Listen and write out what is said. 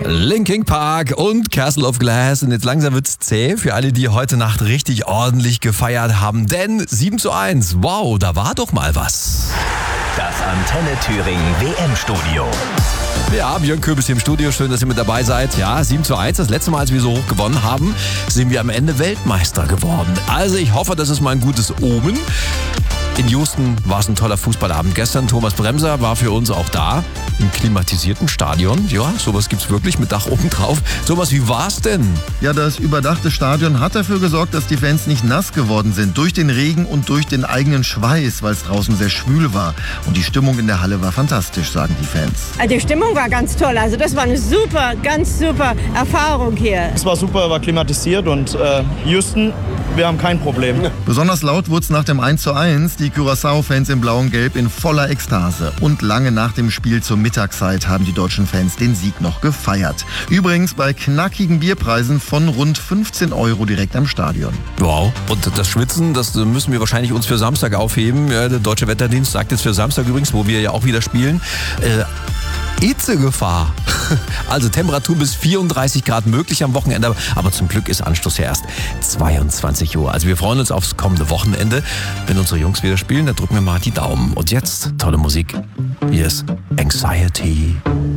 Linkin Park und Castle of Glass. Und jetzt langsam wird's zäh für alle, die heute Nacht richtig ordentlich gefeiert haben. Denn 7:1, wow, da war doch mal was. Das Antenne Thüringen WM-Studio. Ja, Björn Köbis hier im Studio. Schön, dass ihr mit dabei seid. Ja, 7:1, das letzte Mal, als wir so hoch gewonnen haben, sind wir am Ende Weltmeister geworden. Also ich hoffe, das ist mal ein gutes Omen. In Houston war es ein toller Fußballabend gestern. Thomas Bremser war für uns auch da, im klimatisierten Stadion. Ja, sowas gibt's wirklich mit Dach oben drauf. Thomas, wie war's denn? Ja, das überdachte Stadion hat dafür gesorgt, dass die Fans nicht nass geworden sind. Durch den Regen und durch den eigenen Schweiß, weil es draußen sehr schwül war. Und die Stimmung in der Halle war fantastisch, sagen die Fans. Die Stimmung war ganz toll. Also das war eine super, ganz super Erfahrung hier. Es war super, war klimatisiert und Houston, wir haben kein Problem. Besonders laut wurde es nach dem 1:1. Die Curaçao-Fans in Blau und Gelb in voller Ekstase. Und lange nach dem Spiel zur Mittagszeit haben die deutschen Fans den Sieg noch gefeiert. Übrigens bei knackigen Bierpreisen von rund 15 € direkt am Stadion. Wow. Und das Schwitzen, das müssen wir wahrscheinlich uns für Samstag aufheben. Ja, der Deutsche Wetterdienst sagt jetzt für Samstag übrigens, wo wir ja auch wieder spielen, Hitzegefahr. Also Temperatur bis 34 Grad möglich am Wochenende, aber zum Glück ist Anstoß ja erst 22 Uhr. Also wir freuen uns aufs kommende Wochenende, wenn unsere Jungs wieder spielen. Da drücken wir mal die Daumen. Und jetzt tolle Musik. Hier ist Anxiety.